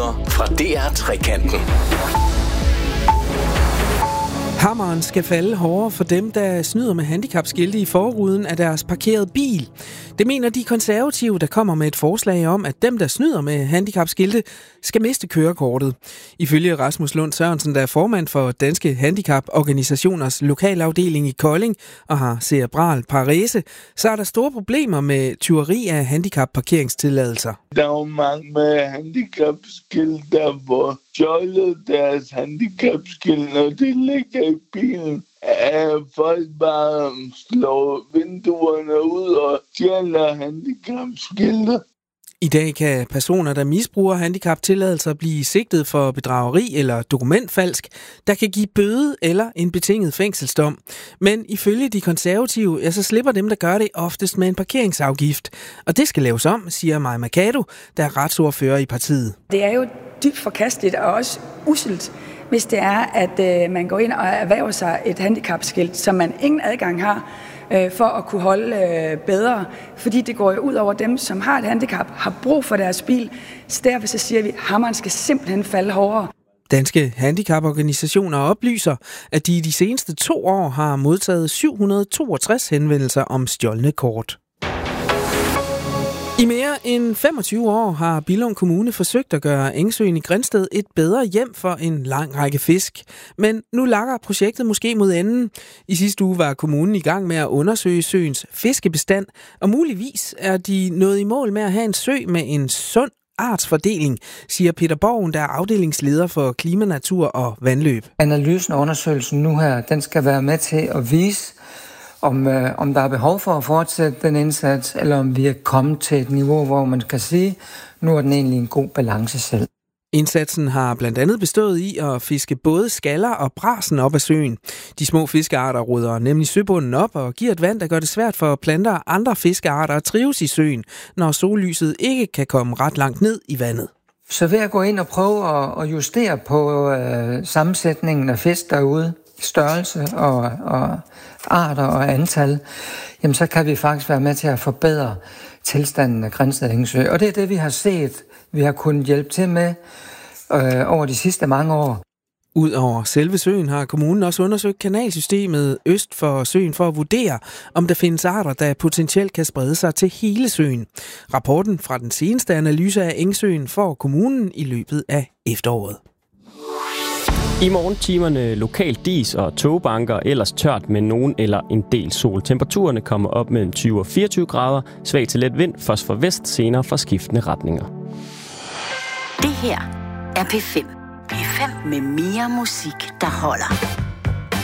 nyheder fra DR Trekanten. Hammeren skal falde hårdere for dem, der snyder med handicapskilte i forruden af deres parkerede bil. Det mener de konservative, der kommer med et forslag om, at dem, der snyder med handicapskilte, skal miste kørekortet. Ifølge Rasmus Lund Sørensen, der er formand for Danske Handicaporganisationers lokalafdeling i Kolding og har cerebral parese, så er der store problemer med tyveri af handicapparkeringstilladelser. Der er jo mange med handicapskilte, der får stjålet deres handicapskilte, når de ligger i bilen. Folk bare slår vinduerne ud og stjæler handicapskilte. I dag kan personer, der misbruger handicaptilladelser, blive sigtet for bedrageri eller dokumentfalsk, der kan give bøde eller en betinget fængselsdom. Men ifølge de konservative, ja, så slipper dem, der gør det, oftest med en parkeringsafgift. Og det skal laves om, siger Maja Mercado, der er retsordfører i partiet. Det er jo dybt forkasteligt og også usselt, hvis det er, at man går ind og erhverver sig et handicapskilt, som man ingen adgang har, for at kunne holde bedre. Fordi det går jo ud over dem, som har et handicap, har brug for deres bil. Så derfor så siger vi, at hammeren skal simpelthen falde hårdere. Danske handicaporganisationer oplyser, at de i de seneste 2 år har modtaget 762 henvendelser om stjålne kort. I mere end 25 år har Billund Kommune forsøgt at gøre Engsøen i Grindsted et bedre hjem for en lang række fisk. Men nu lakker projektet måske mod enden. I sidste uge var kommunen i gang med at undersøge søens fiskebestand, og muligvis er de nået i mål med at have en sø med en sund artsfordeling, siger Peter Borgen, der er afdelingsleder for klima, natur og vandløb. Analysen og undersøgelsen nu her, den skal være med til at vise, om der er behov for at fortsætte den indsats, eller om vi er kommet til et niveau, hvor man kan sige, nu er den egentlig en god balance selv. Indsatsen har blandt andet bestået i at fiske både skaller og brasen op af søen. De små fiskearter rydder nemlig søbunden op og giver et vand, der gør det svært for planter og andre fiskearter at trives i søen, når sollyset ikke kan komme ret langt ned i vandet. Så ved at gå ind og prøve at justere på sammensætningen af fisk derude, størrelse og arter og antal, jamen så kan vi faktisk være med til at forbedre tilstanden af Grindsted Engsø. Og det er det, vi har set, vi har kunnet hjælpe til med over de sidste mange år. Udover selve søen har kommunen også undersøgt kanalsystemet øst for søen for at vurdere, om der findes arter, der potentielt kan sprede sig til hele søen. Rapporten fra den seneste analyse af Engsøen får kommunen i løbet af efteråret. I morgentimerne lokalt dis og togbanker, ellers tørt med nogen eller en del sol. Temperaturerne kommer op mellem 20 og 24 grader, svag til let vind, først fra vest, senere fra skiftende retninger. Det her er P5. P5 med mere musik, der holder.